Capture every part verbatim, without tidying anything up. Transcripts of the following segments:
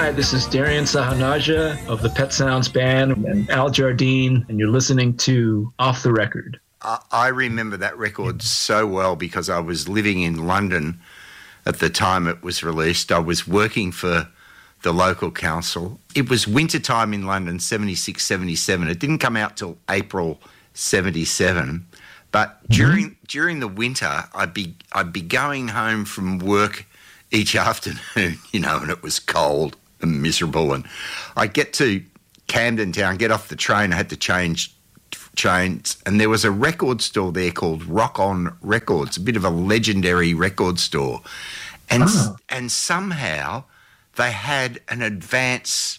Hi, this is Darian Sahanaja of the Pet Sounds Band and Al Jardine, and you're listening to Off the Record. I remember that record so well because I was living in London at the time it was released. I was working for the local council. It was wintertime in London, seventy-six, seventy-seven. It didn't come out till April seventy-seven. But during mm-hmm. during the winter, I'd be, I'd be going home from work each afternoon, you know, and it was cold and miserable. And I'd get to Camden Town, get off the train. I had to change trains, and there was a record store there called Rock On Records, a bit of a legendary record store. And oh. and somehow they had an advance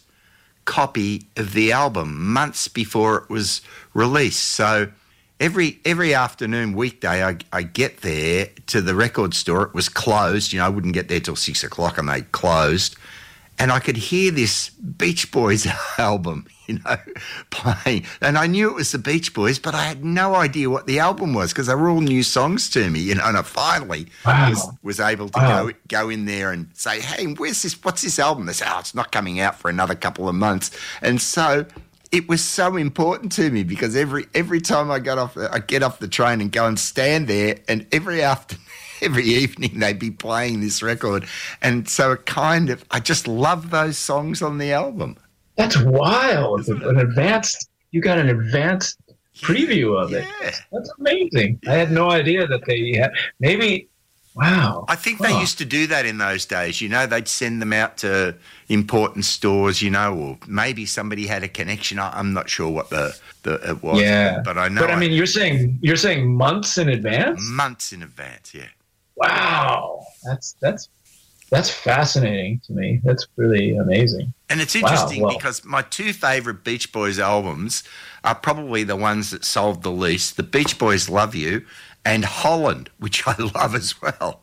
copy of the album months before it was released. So every every afternoon, weekday, I, I get there to the record store. It was closed. You know, I wouldn't get there till six o'clock, and they closed. And I could hear this Beach Boys album, you know, playing. And I knew it was the Beach Boys, but I had no idea what the album was because they were all new songs to me, you know. And I finally wow. was, was able to wow. go go in there and say, hey, where's this? What's this album? They said, oh, it's not coming out for another couple of months. And so it was so important to me because every every time I got off, I get off the train and go and stand there, and every afternoon, every evening they'd be playing this record. And so it kind of, I just love those songs on the album. That's wild. An advanced, you got an advanced preview of yeah. it. That's amazing. Yeah. I had no idea that they had, maybe, wow. I think they huh. used to do that in those days. You know, they'd send them out to important stores, you know, or maybe somebody had a connection. I'm not sure what the, the it was. Yeah. But I know. But I mean, I, you're saying, you're saying months in advance? Months in advance, yeah. Wow, that's that's that's fascinating to me. That's really amazing. And it's interesting wow, well, because my two favourite Beach Boys albums are probably the ones that sold the least: the Beach Boys' "Love You" and "Holland," which I love as well.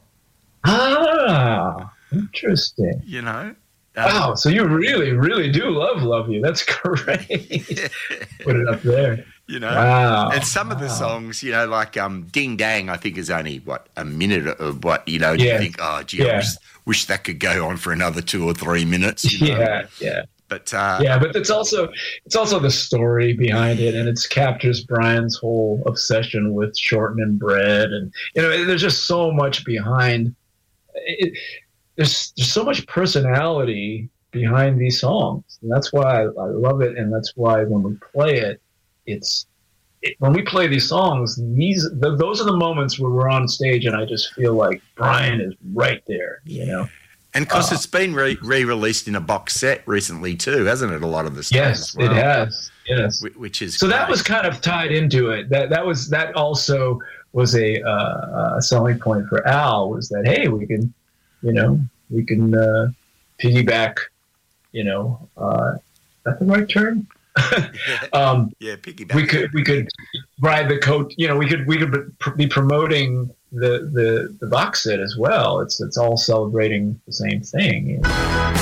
Ah, interesting. You know. Um, wow, so you really, really do love "Love You." That's great. Yeah. Put it up there. You know, wow. and some wow. of the songs, you know, like um, Ding Dang, I think is only, what, a minute of what, you know, yeah. you think, oh, gee, yeah. I wish, wish that could go on for another two or three minutes. You know? Yeah, yeah. But, uh, yeah, but it's also it's also the story behind it, and it captures Brian's whole obsession with shortening bread. And, you know, there's just so much behind it. There's, there's so much personality behind these songs. And that's why I, I love it, and that's why when we play it, It's it, when we play these songs, these the, those are the moments where we're on stage, and I just feel like Brian is right there, you know. And of course, uh, it's been re- re-released in a box set recently too, hasn't it? A lot of the stuff. Yes, as well, it has. Yes, which is so great. That was kind of tied into it. That that was that also was a, uh, a selling point for Al, was that, hey, we can, you know, we can uh, piggyback, you know, uh, is that the right term? um, yeah, piggyback. We could we could ride the coat. You know, we could we could be promoting the, the, the box set as well. It's it's all celebrating the same thing. You know?